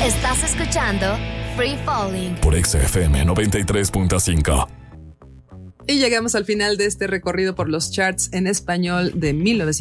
Estás escuchando Free Falling por XFM 93.5. Y llegamos al final de este recorrido por los charts en español de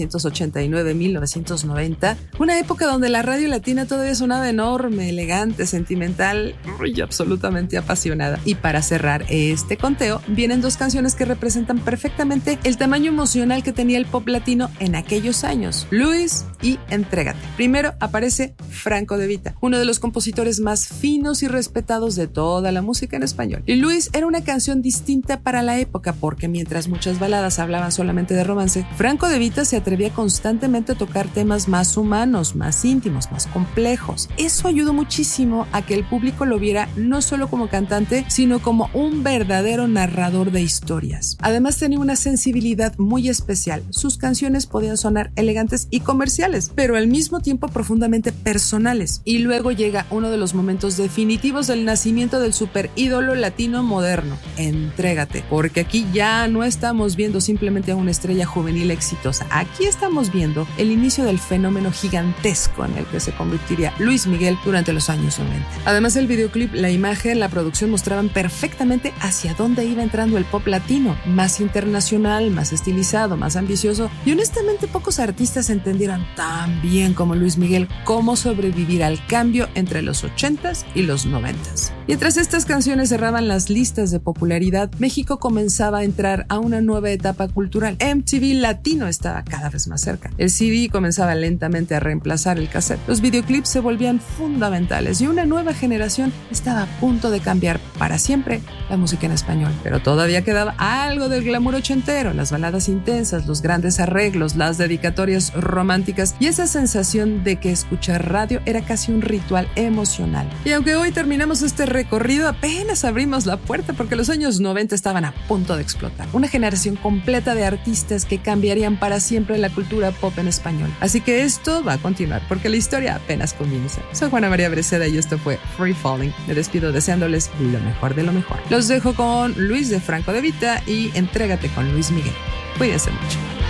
1989-1990, una época donde la radio latina todavía sonaba enorme, elegante, sentimental y absolutamente apasionada. Y para cerrar este conteo, vienen dos canciones que representan perfectamente el tamaño emocional que tenía el pop latino en aquellos años: Luis y Entrégate. Primero aparece Franco De Vita, uno de los compositores más finos y respetados de toda la música en español. Y Luis era una canción distinta para la época, porque mientras muchas baladas hablaban solamente de romance, Franco De Vita se atrevía constantemente a tocar temas más humanos, más íntimos, más complejos. Eso ayudó muchísimo a que el público lo viera no solo como cantante, sino como un verdadero narrador de historias. Además tenía una sensibilidad muy especial. Sus canciones podían sonar elegantes y comerciales, pero al mismo tiempo profundamente personales. Y luego llega uno de los momentos definitivos del nacimiento del superídolo latino moderno: Entrégate, porque aquí ya no estamos viendo simplemente a una estrella juvenil exitosa. Aquí estamos viendo el inicio del fenómeno gigantesco en el que se convertiría Luis Miguel durante los años 90. Además, el videoclip, la imagen, la producción mostraban perfectamente hacia dónde iba entrando el pop latino: más internacional, más estilizado, más ambicioso. Y honestamente pocos artistas entendieron tan bien como Luis Miguel cómo sobrevivir al cambio entre los 80s y los 90s. Mientras estas canciones cerraban las listas de popularidad, México comenzaba a entrar a una nueva etapa cultural. MTV Latino estaba cada vez más cerca. El CD comenzaba lentamente a reemplazar el cassette. Los videoclips se volvían fundamentales y una nueva generación estaba a punto de cambiar para siempre la música en español. Pero todavía quedaba algo del glamour ochentero: las baladas intensas, los grandes arreglos, las dedicatorias románticas y esa sensación de que escuchar radio era casi un ritual emocional. Y aunque hoy terminamos este recorrido, apenas abrimos la puerta, porque los años 90 estaban a punto de explotar. Una generación completa de artistas que cambiarían para siempre la cultura pop en español. Así que esto va a continuar, porque la historia apenas comienza. Soy Juana María Breceda y esto fue Free Falling. Me despido deseándoles lo mejor de lo mejor. Los dejo con Luis de Franco De Vita y Entrégate con Luis Miguel. Cuídense mucho.